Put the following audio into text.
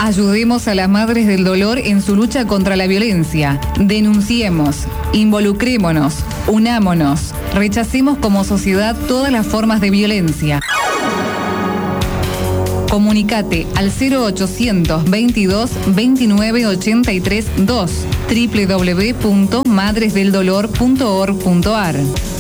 Ayudemos a las madres del dolor en su lucha contra la violencia. Denunciemos, involucrémonos, unámonos, rechacemos como sociedad todas las formas de violencia. Comunicate al 0800 22 29 83 2 www.madresdeldolor.org.ar.